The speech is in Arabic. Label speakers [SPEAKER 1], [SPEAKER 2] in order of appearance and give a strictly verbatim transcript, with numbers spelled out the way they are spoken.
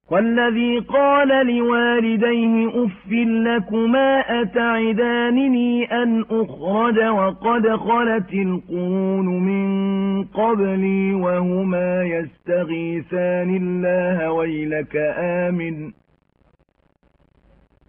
[SPEAKER 1] والذي قال لوالديه أف لكما أتعدانني أن أخرج وقد خلت القرون من قبلي وهما يستغيثان الله ويلك آمن